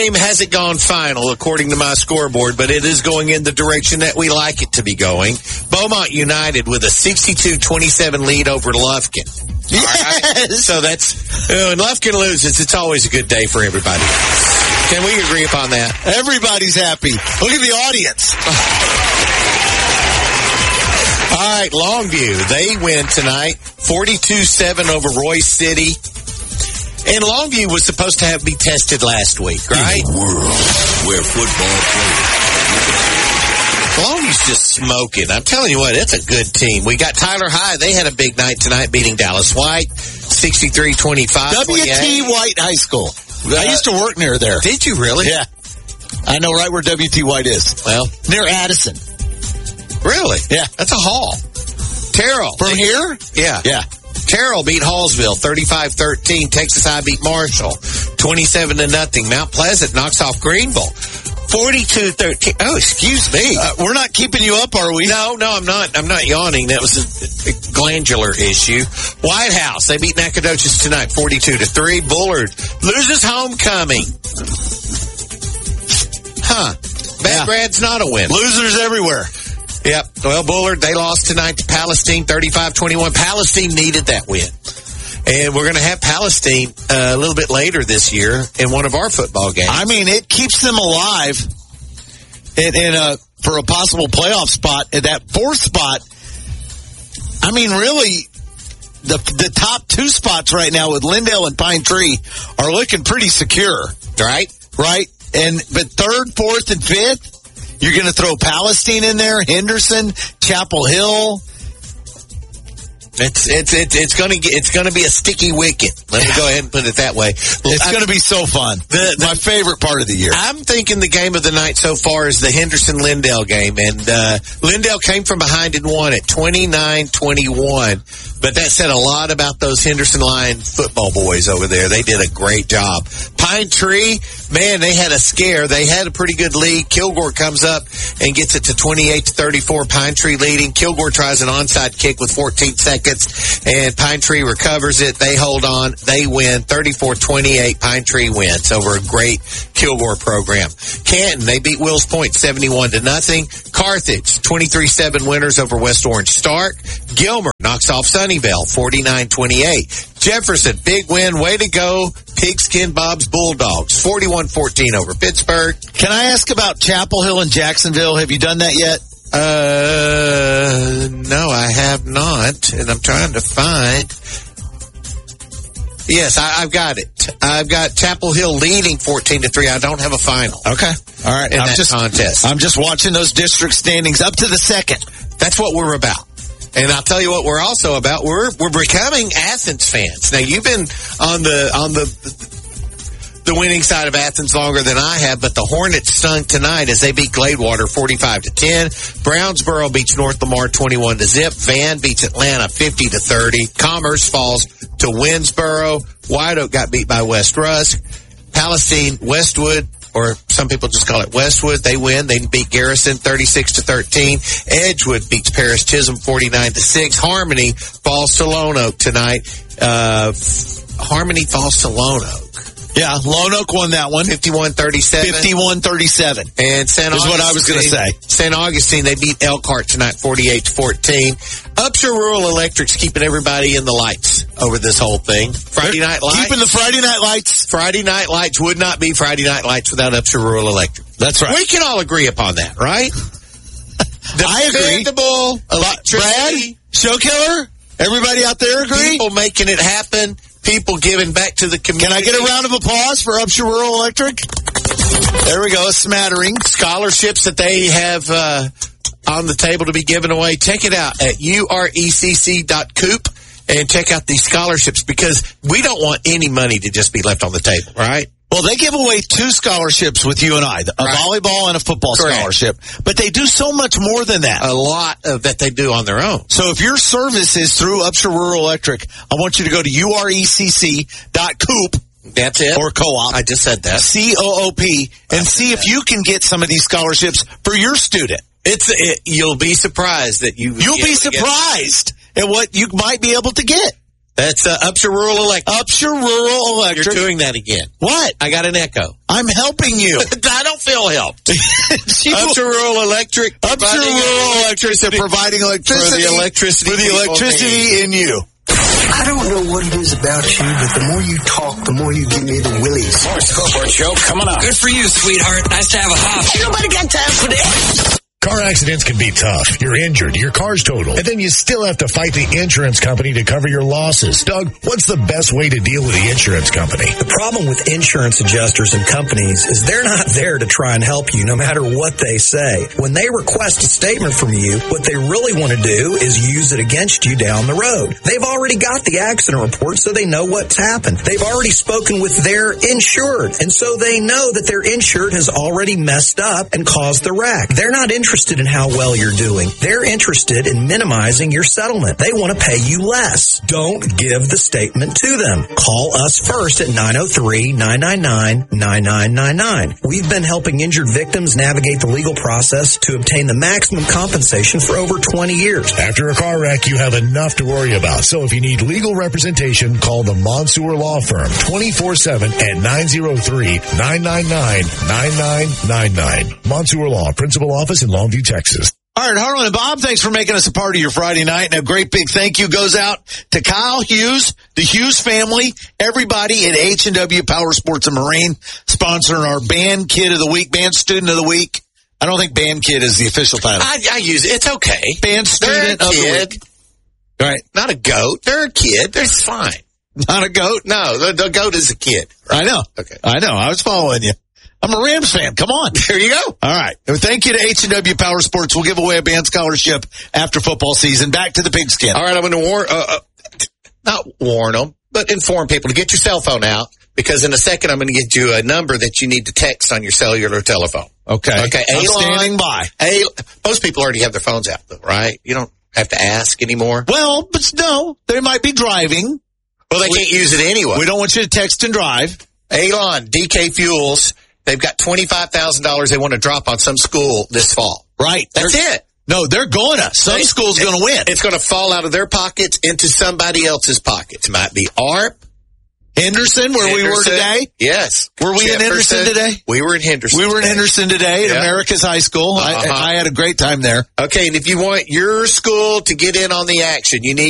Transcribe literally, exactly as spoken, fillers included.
Game hasn't gone final, according to my scoreboard, but it is going in the direction that we like it to be going. Beaumont United with a sixty-two twenty-seven lead over Lufkin. Yes. All right? So that's, uh, when Lufkin loses, it's always a good day for everybody. Can we agree upon that? Everybody's happy. Look at the audience. All right, Longview, they win tonight, forty-two seven over Royce City. And Longview was supposed to have be tested last week, right? In a world where football players. Longview's just smoking. I'm telling you what, it's a good team. We got Tyler High. They had a big night tonight, beating Dallas White, sixty-three twenty-five. W T White High School. Uh, I used to work near there. Did you really? Yeah. I know right where W T White is. Well, near Addison. Really? Yeah. That's a haul. Terrell. From they, here? Yeah. Yeah. Terrell beat Hallsville thirty-five thirteen. Texas High beat Marshall twenty-seven to nothing. Mount Pleasant knocks off Greenville forty-two thirteen. Oh, excuse me. Uh, we're not keeping you up, are we? No, no, I'm not. I'm not yawning. That was a, a glandular issue. White House, they beat Nacogdoches tonight forty-two to three. Bullard loses homecoming. Huh. Bad Yeah. Brad's not a win. Losers everywhere. Yep. Well, Bullard, they lost tonight to Palestine, thirty-five twenty-one. Palestine needed that win. And we're going to have Palestine uh, a little bit later this year in one of our football games. I mean, it keeps them alive in, in a, for a possible playoff spot. At that fourth spot, I mean, really, the the top two spots right now with Lindale and Pine Tree are looking pretty secure. Right? Right? And but third, fourth, and fifth, you're going to throw Palestine in there, Henderson, Chapel Hill. It's it's it's, it's going to get it's going to be a sticky wicket. Let me go ahead and put it that way. It's going to be so fun. The, the, My favorite part of the year. I'm thinking the game of the night so far is the Henderson-Lindale game, and uh, Lindale came from behind and won it twenty-nine twenty-one. But that said a lot about those Henderson Lion football boys over there. They did a great job. Pine Tree, man, they had a scare. They had a pretty good lead. Kilgore comes up and gets it to twenty-eight to thirty-four. Pine Tree leading. Kilgore tries an onside kick with fourteen seconds, and Pine Tree recovers it. They hold on. They win thirty-four twenty-eight. Pine Tree wins over a great Kilgore program. Canton, they beat Wills Point seventy-one to nothing. Carthage, twenty-three seven winners over West Orange Stark. Gilmer knocks off Sunnyvale forty-nine twenty-eight. Jefferson, big win. Way to go. Pigskin Bob's Bulldogs, forty-one fourteen over Pittsburgh. Can I ask about Chapel Hill and Jacksonville? Have you done that yet? Uh, no, I have not, and I'm trying to find. Yes, I, I've got it. I've got Chapel Hill leading fourteen to three. I don't have a final. Okay. All right. In I'm that just, contest. I'm just watching those district standings up to the second. That's what we're about. And I'll tell you what we're also about. We're we're becoming Athens fans. Now, you've been on the on the the winning side of Athens longer than I have, but the Hornets stung tonight as they beat Gladewater forty-five to ten. Brownsboro beats North Lamar twenty-one to zip. Van beats Atlanta fifty to thirty. Commerce falls to Winsboro. White Oak got beat by West Rusk. Palestine, Westwood, or some people just call it Westwood, they win. They beat Garrison thirty-six to thirteen. Edgewood beats Paris Chisholm forty-nine to six. Harmony falls to Lone Oak tonight. Uh, Harmony falls to Lone Oak. Yeah, Lone Oak won that one. fifty-one thirty-seven. fifty-one thirty-seven. And San Is Augustine, what I was going to say. Saint Augustine, they beat Elkhart tonight forty-eight to fourteen. Upshur Rural Electric's keeping everybody in the lights over this whole thing. Friday Night Lights. Keeping the Friday Night Lights. Friday Night Lights would not be Friday Night Lights without Upshur Rural Electric. That's right. We can all agree upon that, right? I agree. Dependable Brad, electricity. Show Killer, everybody out there agree? People making it happen. People giving back to the community. Can I get a round of applause for Upshur Rural Electric? There we go, a smattering. Scholarships that they have uh, on the table to be given away. Check it out at U R E C C dot coop and check out these scholarships, because we don't want any money to just be left on the table, right? Well, they give away two scholarships with you and I, a Right. volleyball and a football Correct. scholarship. But they do so much more than that. A lot of that they do on their own. So if your service is through Upshur Rural Electric, I want you to go to U R E C C dot coop. That's it. Or co-op. I just said that. C O O P, and see if you can get some of these scholarships for your student. It's it, you'll be surprised that you You'll be surprised at what you might be able to get. That's uh, Upshur Rural Electric. Upshur Rural Electric. You're doing that again. What? I got an echo. I'm helping you. I don't feel helped. She Upshur Rural Electric. Upshur Rural Electric. They're providing electricity. For the electricity. For the electricity in you. I don't know what it is about you, but the more you talk, the more you give me the willies. More Scoreboard Show coming up. Good for you, sweetheart. Nice to have a hop. Ain't nobody got time for that. Car accidents can be tough. You're injured, your car's totaled, and then you still have to fight the insurance company to cover your losses. Doug, what's the best way to deal with the insurance company? The problem with insurance adjusters and companies is they're not there to try and help you no matter what they say. When they request a statement from you, what they really want to do is use it against you down the road. They've already got the accident report, so they know what's happened. They've already spoken with their insured, and so they know that their insured has already messed up and caused the wreck. They're not interested in how well you're doing. They're interested in minimizing your settlement. They want to pay you less. Don't give the statement to them. Call us first at nine oh three, nine nine nine, nine nine nine nine. We've been helping injured victims navigate the legal process to obtain the maximum compensation for over twenty years. After a car wreck, you have enough to worry about. So if you need legal representation, call the Monsoor Law Firm twenty-four seven at nine oh three, nine nine nine, nine nine nine nine. Monsoor Law, Principal Office in Longview, Texas. All right, Harlan and Bob, thanks for making us a part of your Friday night. And a great big thank you goes out to Kyle Hughes, the Hughes family, everybody at H and W Power Sports and Marine, sponsoring our Band Kid of the Week, Band Student of the Week. I don't think Band Kid is the official title. I, I use it. It's okay. Band Student They're a of kid. the Week. Right. Not a goat. They're a kid. They're fine. Not a goat? No, the, the goat is a kid. I know. Okay. I know. I was following you. I'm a Rams fan. Come on. There you go. All right. Thank you to H and W Power Sports. We'll give away a band scholarship after football season. Back to the pigskin. All right, I'm going to warn, uh, uh, not warn them, but inform people to get your cell phone out, because in a second I'm going to get you a number that you need to text on your cellular telephone. Okay. Okay. I'm A-line, standing by. A, most people already have their phones out, though, right? You don't have to ask anymore. Well, but no, they might be driving. Well, they can't use it anyway. We don't want you to text and drive. Alon, D K Fuels, they've got twenty-five thousand dollars they want to drop on some school this fall. Right. That's They're, it. No, they're going to. Some They- school's going to win. It's going to fall out of their pockets into somebody else's pockets. Might be A R P. Henderson, where we were Henderson. today. Yes. Were we in Jefferson. Henderson today? We were in Henderson. We were in today. Henderson today at Yeah. America's High School. Uh-huh. I, I had a great time there. Okay, and if you want your school to get in on the action, you need